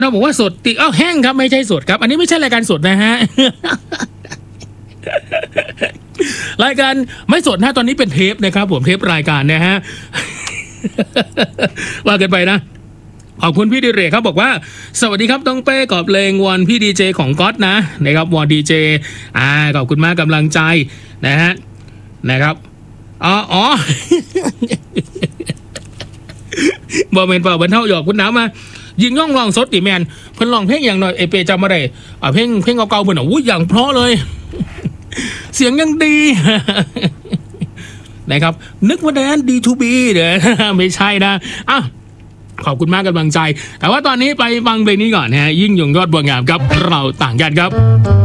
เราบอกว่าสดติแห้งครับไม่ใช่สดครับอันนี้ไม่ใช่รายการสดนะฮะ รายการไม่สดนะตอนนี้เป็นเทปนะครับผมเทปรายการนะฮะ ว่ากันไปนะขอบคุณพี่ดิเรกครับบอกว่าสวัสดีครับต้องเป้กอบเลงวอนพี่ดีเจของก๊อตนะนะครับวอนดีเจขอบคุณมากกำลังใจนะฮะนะครับอ๋อ บอกเมนเปล่าบรรเทาหยอกคุณน้ำมายิงย่องลองสดดิแมนเพิ่นลองเพลงอย่างหน่อยเอเปจำมาได้เพลงเก่าๆเพิ่นอย่างเพราะเลย เสียงยังดี นะครับนึกว่าแดนดีทูบีเด้อ ไม่ใช่นะขอบคุณมากกำลังใจแต่ว่าตอนนี้ไปฟังเพลงนี้ก่อนนะฮะยิ่งยงยอดบัวงามครับเราต่างกันครับ